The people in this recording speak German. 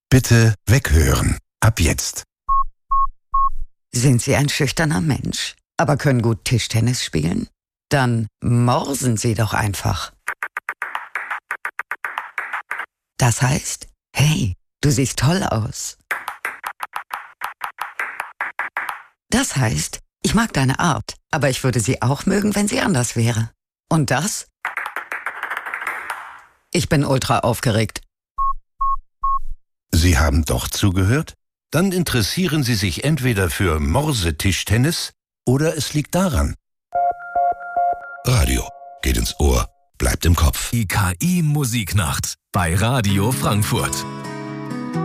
Bitte weghören. Ab jetzt. Sind Sie ein schüchterner Mensch, aber können gut Tischtennis spielen? Dann morsen Sie doch einfach. Das heißt, hey, du siehst toll aus. Das heißt, ich mag deine Art, aber ich würde sie auch mögen, wenn sie anders wäre. Und das? Ich bin ultra aufgeregt. Sie haben doch zugehört? Dann interessieren Sie sich entweder für Morsetischtennis oder es liegt daran. Radio geht ins Ohr, bleibt im Kopf. Die KI Musiknacht bei Radio Frankfurt.